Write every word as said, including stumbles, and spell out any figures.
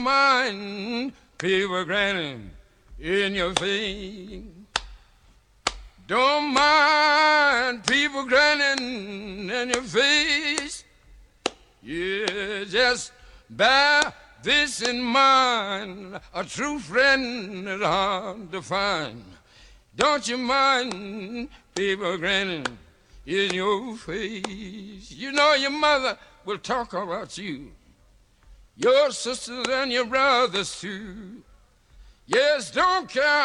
mind people grinning in your face. Don't mind people grinning in your face. Yeah, just bear this in mind. A true friend is hard to find. Don't you mind people grinning in your face. You know your mother will talk about you, your sisters and your brothers too. Yes, don't care